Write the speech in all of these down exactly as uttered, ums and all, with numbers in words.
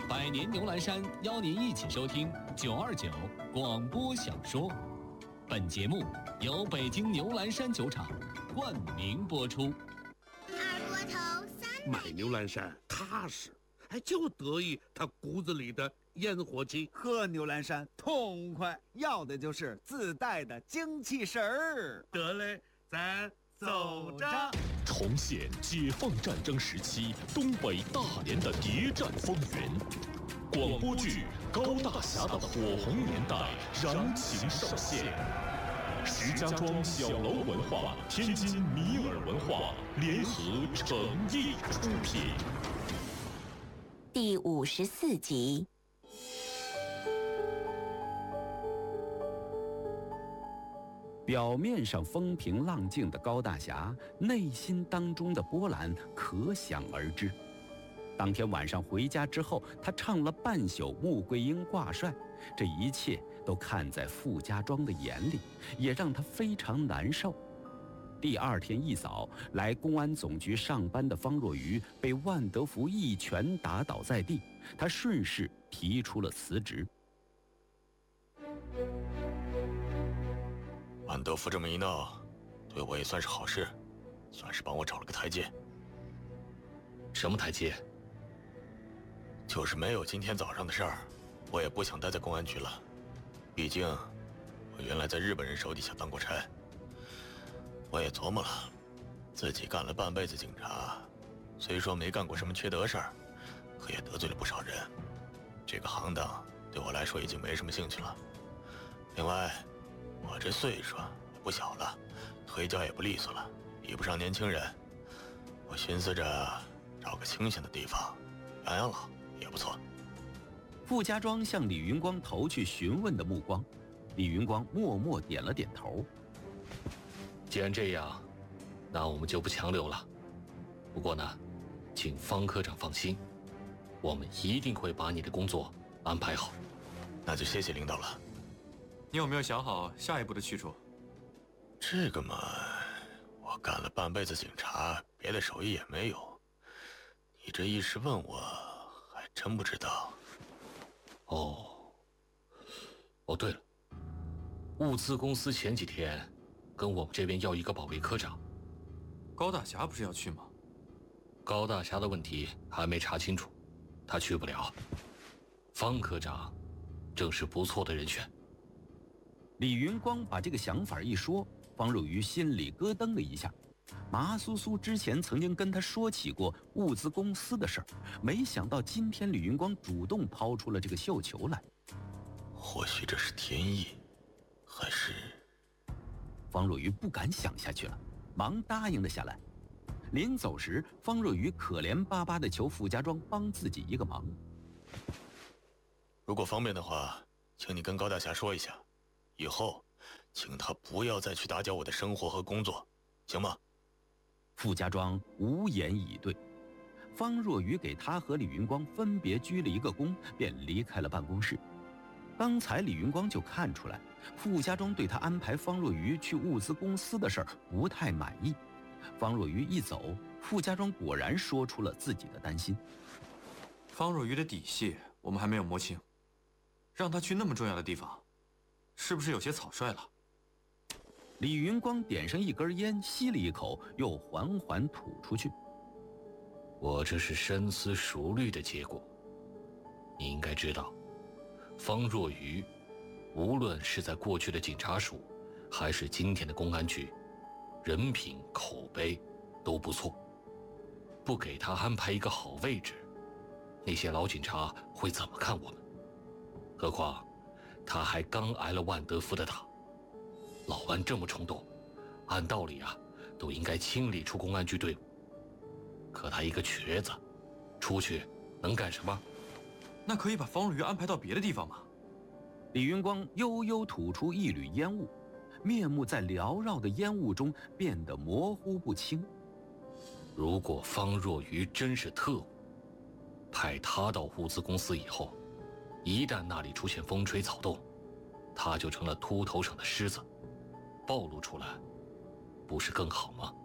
百年牛栏山邀您一起收听九二九广播小说。本节目由北京牛栏山酒厂冠名播出。 二锅头三买牛栏山踏实，还就得意他骨子里的烟火气。 喝牛栏山痛快，要的就是自带的精气神儿。 得嘞，咱走着。 重现解放战争时期东北大连的谍战风云，广播剧《高大侠的火红年代》燃情上线。石家庄小楼文化、天津米尔文化联合诚意出品。 第五十四集。表面上风平浪静的高大侠，内心当中的波澜可想而知。当天晚上回家之后，他唱了半宿穆桂英挂帅，这一切都看在傅家庄的眼里，也让他非常难受。第二天一早，来公安总局上班的方若愚被万德福一拳打倒在地，他顺势提出了辞职。 万德福这么一闹，对我也算是好事，算是帮我找了个台阶。 什么台阶？ 就是没有今天早上的事儿，我也不想待在公安局了。毕竟我原来在日本人手底下当过差，我也琢磨了，自己干了半辈子警察，虽说没干过什么缺德事儿，可也得罪了不少人。这个行当对我来说已经没什么兴趣了。另外我这岁数也不小了，腿脚也不利索了，比不上年轻人。我寻思着找个清闲的地方养养老也不错。 傅家庄向李云光投去询问的目光，李云光默默点了点头。 既然这样，那我们就不强留了。不过呢，请方科长放心，我们一定会把你的工作安排好。 那就谢谢领导了。 你有没有想好下一步的去处？ 这个嘛，我干了半辈子警察，别的手艺也没有。你这一时问我，还真不知道。 哦，哦对了，物资公司前几天跟我们这边要一个保卫科长。 高大侠不是要去吗？ 高大侠的问题还没查清楚，他去不了。方科长正是不错的人选。 李云光把这个想法一说，方若愚心里咯噔了一下。麻苏苏之前曾经跟他说起过物资公司的事儿，没想到今天李云光主动抛出了这个绣球来。 或许这是天意，还是…… 方若愚不敢想下去了，忙答应了下来。临走时，方若愚可怜巴巴地求傅家庄帮自己一个忙。 如果方便的话，请你跟高大侠说一下，以后请他不要再去打搅我的生活和工作，行吗？ 傅家庄无言以对。方若愚给他和李云光分别鞠了一个躬，便离开了办公室。刚才李云光就看出来，傅家庄对他安排方若愚去物资公司的事儿不太满意。方若愚一走，傅家庄果然说出了自己的担心。 方若愚的底细我们还没有摸清，让他去那么重要的地方，是不是有些草率了？ 李云光点上一根烟，吸了一口，又缓缓吐出去。 我这是深思熟虑的结果。你应该知道，方若愚无论是在过去的警察署，还是今天的公安局，人品口碑都不错。不给他安排一个好位置，那些老警察会怎么看我们？何况他还刚挨了万德福的打。老万这么冲动，按道理啊，都应该清理出公安局队伍。可他一个瘸子，出去能干什么？ 那可以把方若愚安排到别的地方吗？ 李云光悠悠吐出一缕烟雾，面目在缭绕的烟雾中变得模糊不清。 如果方若愚真是特务，派他到物资公司以后，一旦那里出现风吹草动，他就成了秃头省的狮子，暴露出来，不是更好吗？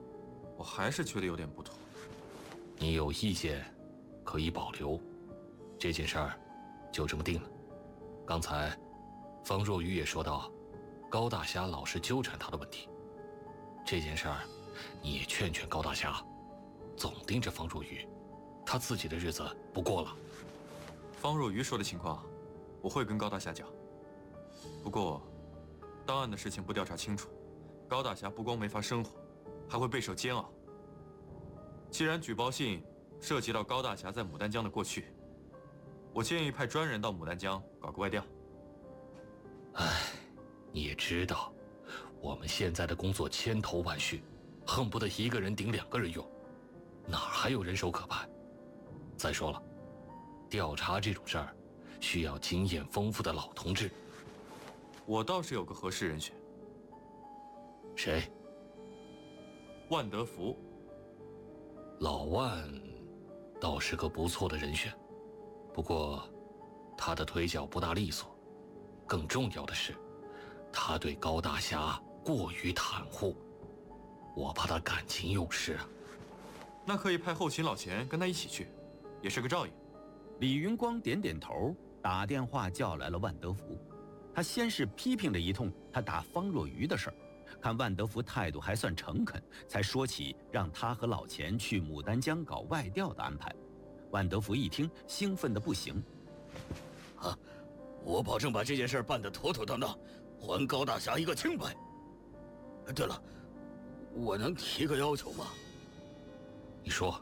我还是觉得有点不妥。 你有意见可以保留， 这件事儿就这么定了。刚才方若愚也说到，高大侠老是纠缠他的问题。这件事儿，你也劝劝高大侠，总盯着方若愚，他自己的日子不过了。 方若愚说的情况，我会跟高大侠讲。不过，档案的事情不调查清楚，高大侠不光没法生活，还会备受煎熬。既然举报信涉及到高大侠在牡丹江的过去，我建议派专人到牡丹江搞个外调。 唉，你也知道，我们现在的工作千头万绪，恨不得一个人顶两个人用，哪还有人手可派？再说了，调查这种事儿，需要经验丰富的老同志。 我倒是有个合适人选。 谁？ 万德福。 老万，倒是个不错的人选，不过，他的腿脚不大利索，更重要的是，他对高大侠过于袒护，我怕他感情用事啊。 那可以派后勤老钱跟他一起去，也是个照应。 李云光点点头，打电话叫来了万德福。他先是批评了一通他打方若愚的事儿，看万德福态度还算诚恳，才说起让他和老钱去牡丹江搞外调的安排。万德福一听，兴奋得不行。 啊，我保证把这件事办得妥妥当当，还高大侠一个清白。对了，我能提个要求吗？ 你说。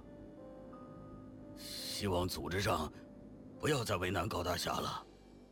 希望组织上不要再为难高大侠了。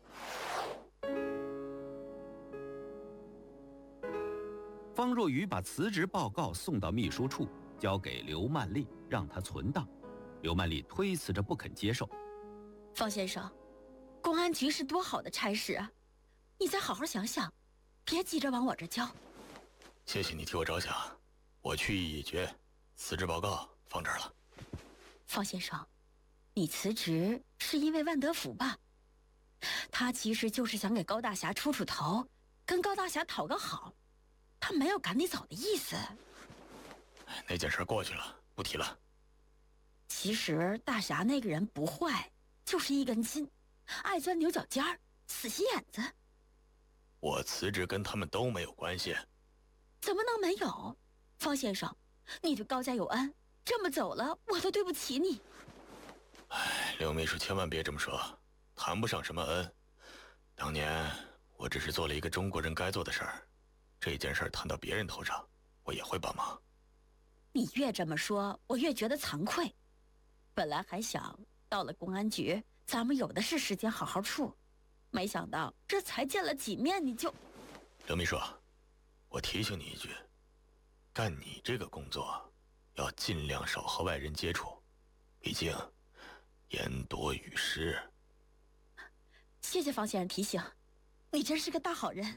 方若愚把辞职报告送到秘书处，交给刘曼丽，让他存档。刘曼丽推辞着不肯接受。 方先生，公安局是多好的差事啊，你再好好想想，别急着往我这交。 谢谢你替我着想，我去意已决，辞职报告放这儿了。 方先生，你辞职是因为万德福吧？他其实就是想给高大侠出出头，跟高大侠讨个好，他没有赶你走的意思。 那件事过去了，不提了。 其实大侠那个人不坏，就是一根筋，爱钻牛角尖儿，死心眼子。 我辞职跟他们都没有关系。 怎么能没有？方先生，你对高家有恩，这么走了，我都对不起你。 哎，刘秘书千万别这么说，谈不上什么恩。当年我只是做了一个中国人该做的事儿，这件事谈到别人头上，我也会帮忙。 你越这么说，我越觉得惭愧。本来还想到了公安局，咱们有的是时间好好处，没想到这才见了几面你就…… 刘秘书，我提醒你一句，干你这个工作，要尽量少和外人接触，毕竟言多语失。 谢谢方先生提醒，你真是个大好人。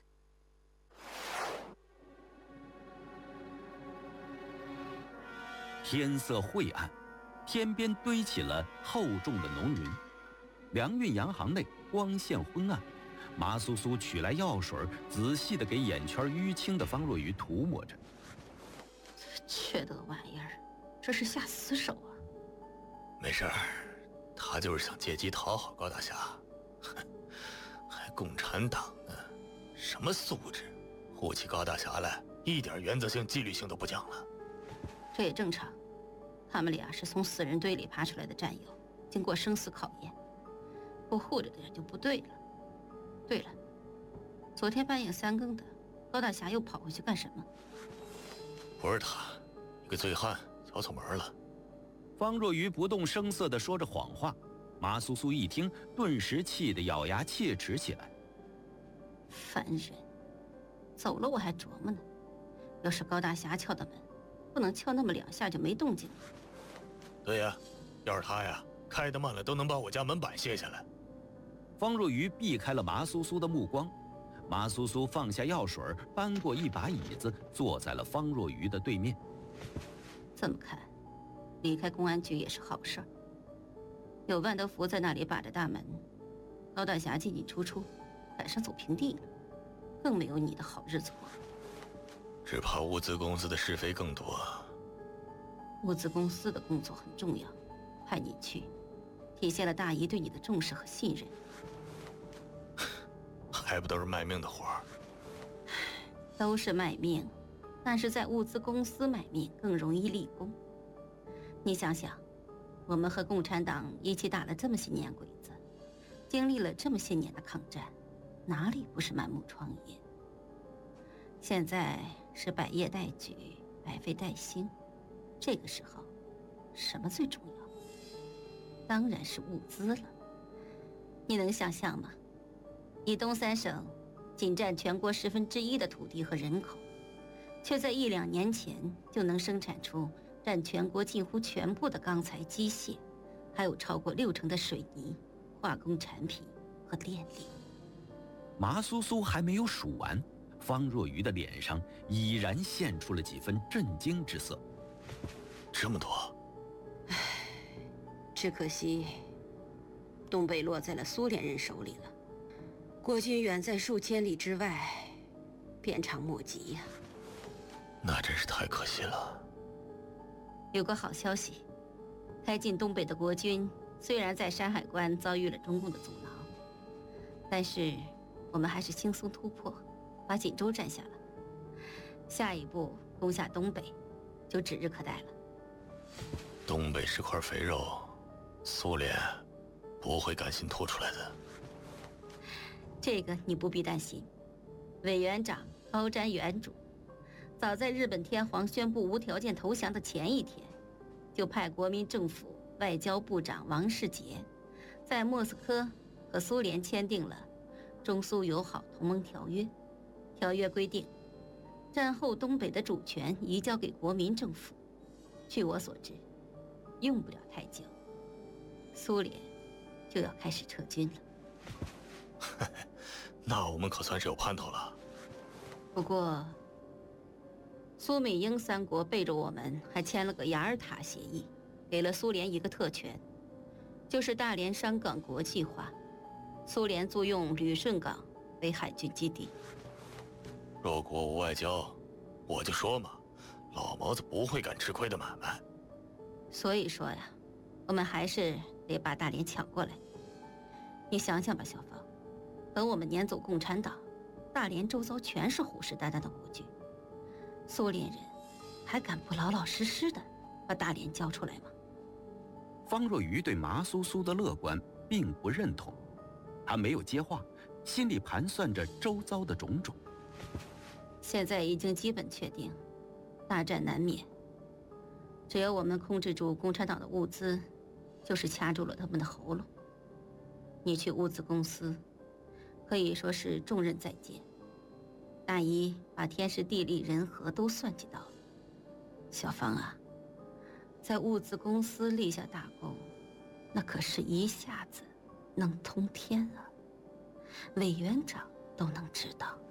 天色晦暗，天边堆起了厚重的浓云。粮运洋行内光线昏暗，麻苏苏取来药水，仔细地给眼圈淤青的方若愚涂抹着。 缺德玩意儿，这是下死手啊！ 没事儿，他就是想借机讨好高大侠。哼，还共产党呢，什么素质？护起高大侠来，一点原则性、纪律性都不讲了。 这也正常，他们俩是从死人堆里爬出来的战友，经过生死考验，不护着的人就不对了。对了，昨天半夜三更的，高大侠又跑回去干什么？ 不是他，一个醉汉敲错门了。 方若愚不动声色地说着谎话，麻苏苏一听，顿时气得咬牙切齿起来。 烦人，走了我还琢磨呢，要是高大侠敲的门，不能敲那么两下就没动静了。 对呀，要是他呀，开得慢了都能把我家门板卸下来。 方若愚避开了麻苏苏的目光，麻苏苏放下药水，搬过一把椅子，坐在了方若愚的对面。 这么看，离开公安局也是好事儿。有万德福在那里把着大门，高大侠进进出出，赶上走平地了，更没有你的好日子过。 只怕物资公司的是非更多。 物资公司的工作很重要，派你去， 体现了大姨对你的重视和信任。 还不都是卖命的活儿？ 都是卖命，但是在物资公司卖命更容易立功。你想想，我们和共产党一起打了这么些年鬼子，经历了这么些年的抗战，哪里不是满目疮痍？现在是百业待举，百废待兴，这个时候，什么最重要？当然是物资了。你能想象吗？你东三省仅占全国十分之一的土地和人口，却在一两年前就能生产出占全国近乎全部的钢材、机械，还有超过六成的水泥、化工产品和电力。 麻苏苏还没有数完，方若愚的脸上已然现出了几分震惊之色。 这么多， 唉，只可惜东北落在了苏联人手里了。国军远在数千里之外，鞭长莫及呀、 啊。那真是太可惜了。 有个好消息，开进东北的国军虽然在山海关遭遇了中共的阻挠，但是我们还是轻松突破，把锦州占下了。下一步攻下东北，就指日可待了。 东北是块肥肉，苏联不会甘心吐出来的。 这个你不必担心，委员长高瞻远瞩，早在日本天皇宣布无条件投降的前一天，就派国民政府外交部长王世杰，在莫斯科和苏联签订了中苏友好同盟条约。条约规定，战后东北的主权移交给国民政府。据我所知，用不了太久，苏联就要开始撤军了。 那我们可算是有盼头了。 不过，苏美英三国背着我们还签了个雅尔塔协议，给了苏联一个特权，就是大连商港国际化，苏联租用旅顺港为海军基地。 若国无外交，我就说嘛，老毛子不会干吃亏的买卖。 所以说呀，我们还是得把大连抢过来。你想想吧，小芳，等我们撵走共产党，大连周遭全是虎视眈眈的国军，苏联人还敢不老老实实的把大连交出来吗？ 方若愚对麻苏苏的乐观并不认同，他没有接话，心里盘算着周遭的种种。 现在已经基本确定，大战难免。只要我们控制住共产党的物资，就是掐住了他们的喉咙。你去物资公司，可以说是重任在肩。大姨把天时地利人和都算计到了。小芳啊，在物资公司立下大功，那可是一下子能通天啊！委员长都能知道。